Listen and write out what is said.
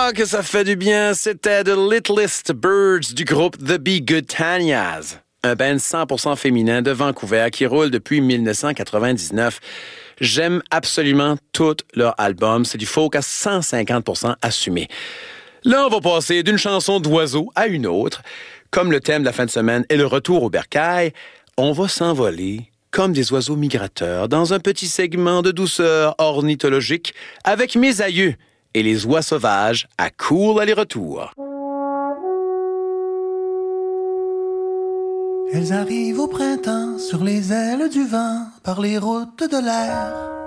Ah, que ça fait du bien. C'était The Littlest Birds du groupe The Be Good Tanyas. Un band 100% féminin de Vancouver qui roule depuis 1999. J'aime absolument tous leurs albums. C'est du folk à 150% assumé. Là, on va passer d'une chanson d'oiseau à une autre. Comme le thème de la fin de semaine est le retour au bercail, on va s'envoler comme des oiseaux migrateurs dans un petit segment de douceur ornithologique avec mes aïeux et les oies sauvages à court aller-retour. Elles arrivent au printemps sur les ailes du vent par les routes de l'air.